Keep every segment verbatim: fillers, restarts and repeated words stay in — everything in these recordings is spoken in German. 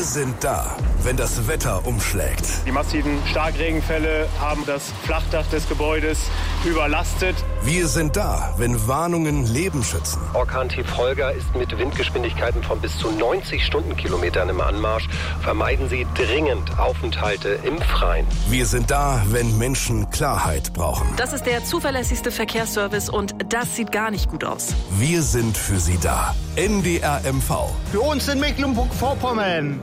sind da, wenn das Wetter umschlägt. Die massiven Starkregenfälle haben das Flachdach des Gebäudes überlastet. Wir sind da, wenn Warnungen Leben schützen. Orkan-Tief Holger ist mit Windgeschwindigkeiten von bis zu neunzig Stundenkilometern im Anmarsch. Vermeiden Sie dringend Aufenthalte im Freien. Wir sind da, wenn Menschen Klarheit brauchen. Das ist der zuverlässigste Verkehrsservice und das sieht gar nicht gut aus. Wir sind für Sie da. N D R M V. Für uns in Mecklenburg-Vorpommern.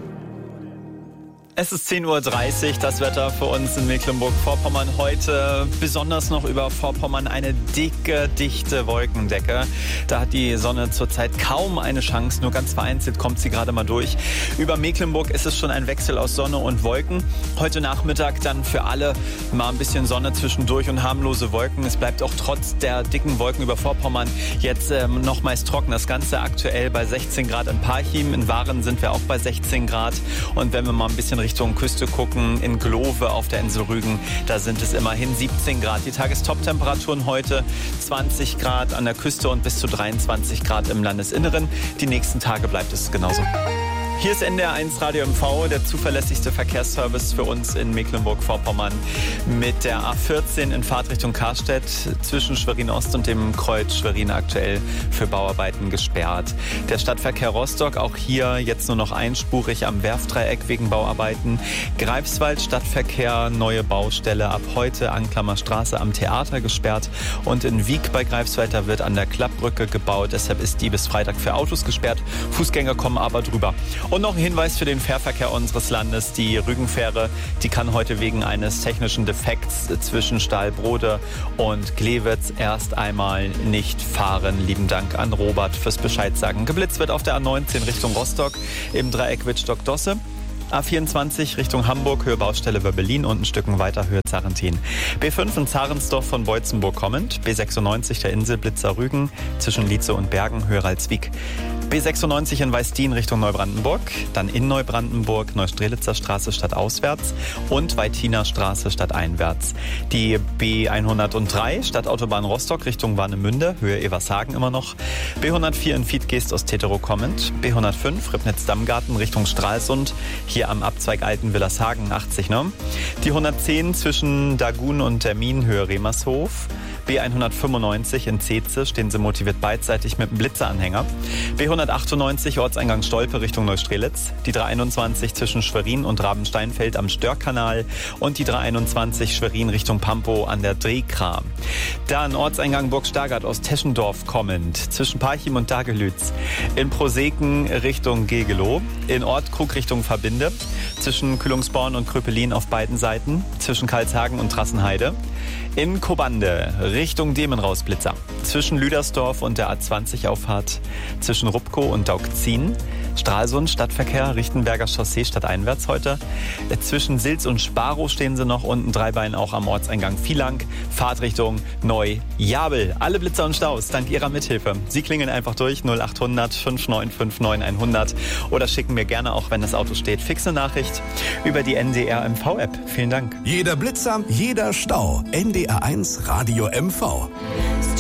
Es ist zehn Uhr dreißig, das Wetter für uns in Mecklenburg-Vorpommern. Heute besonders noch über Vorpommern eine dicke, dichte Wolkendecke. Da hat die Sonne zurzeit kaum eine Chance, nur ganz vereinzelt kommt sie gerade mal durch. Über Mecklenburg ist es schon ein Wechsel aus Sonne und Wolken. Heute Nachmittag dann für alle mal ein bisschen Sonne zwischendurch und harmlose Wolken. Es bleibt auch trotz der dicken Wolken über Vorpommern jetzt ähm, noch meist trocken. Das Ganze aktuell bei sechzehn Grad in Parchim. In Waren sind wir auch bei sechzehn Grad. Und wenn wir mal ein bisschen Richtung Küste gucken, in Glove auf der Insel Rügen, da sind es immerhin siebzehn Grad. Die Tagestop-Temperaturen heute zwanzig Grad an der Küste und bis zu dreiundzwanzig Grad im Landesinneren. Die nächsten Tage bleibt es genauso. Hier ist N D R eins Radio M V, der zuverlässigste Verkehrsservice für uns in Mecklenburg-Vorpommern. Mit der A vierzehn in Fahrtrichtung Karstedt zwischen Schwerin-Ost und dem Kreuz Schwerin aktuell für Bauarbeiten gesperrt. Der Stadtverkehr Rostock, auch hier jetzt nur noch einspurig am Werftdreieck wegen Bauarbeiten. Greifswald Stadtverkehr, neue Baustelle ab heute, Anklammer Straße am Theater gesperrt. Und in Wiek bei Greifswald, da wird an der Klappbrücke gebaut. Deshalb ist die bis Freitag für Autos gesperrt. Fußgänger kommen aber drüber. Und noch ein Hinweis für den Fährverkehr unseres Landes. Die Rügenfähre, die kann heute wegen eines technischen Defekts zwischen Stahlbrode und Glewitz erst einmal nicht fahren. Lieben Dank an Robert fürs Bescheid sagen. Geblitzt wird auf der A neunzehn Richtung Rostock im Dreieck Wittstock-Dosse. A vierundzwanzig Richtung Hamburg, Höhe Baustelle bei Berlin und ein Stück weiter Höhe Zarentin. B fünf in Zarensdorf von Beutzenburg kommend. B sechsundneunzig der Inselblitzer Rügen zwischen Lietze und Bergen, Höhe Ralswiek. B sechsundneunzig in Weißdien Richtung Neubrandenburg, dann in Neubrandenburg Neustrelitzer Straße stadtauswärts und Weitiner Straße stadteinwärts. Die B hundertdrei Stadtautobahn Rostock Richtung Warnemünde, Höhe Evershagen immer noch. B hundertvier in Fiedgeest Osteterow kommend. B hundertfünf Ribnitz-Dammgarten Richtung Stralsund, hier am Abzweig Alten-Willershagen achtzig, ne? Die hundertzehn zwischen Dagun und Termin, Höhe Remershof. B hundertfünfundneunzig in Zeetze stehen sie motiviert beidseitig mit einem Blitzeranhänger. B hundertachtundneunzig Ortseingang Stolpe Richtung Neustrelitz. Die dreihunderteinundzwanzig zwischen Schwerin und Rabensteinfeld am Störkanal. Und die dreihunderteinundzwanzig Schwerin Richtung Pampo an der Drehkram. Dann Ortseingang Burg-Stargard aus Teschendorf kommend zwischen Parchim und Dagelütz. In Proseken Richtung Gegelow. In Ortkrug Richtung Verbinde. Zwischen Kühlungsborn und Kröpelin auf beiden Seiten. Zwischen Karlshagen und Trassenheide. In Kobande Richtung Demenrausblitzer. Zwischen Lüdersdorf und der A zwanzig Auffahrt. Zwischen Rupkow und Daugzin. Stralsund Stadtverkehr, Richtenberger Chaussee stadteinwärts heute. Zwischen Silz und Sparow stehen sie noch. Unten Dreibein auch am Ortseingang Vielang. Fahrtrichtung Neu-Jabel. Alle Blitzer und Staus dank Ihrer Mithilfe. Sie klingeln einfach durch null achthundert fünf neun fünf neun hundert oder schicken mir gerne, auch wenn das Auto steht, fixe Nachricht über die N D R M V App. Vielen Dank. Jeder Blitzer, jeder Stau. N D R eins Radio M V.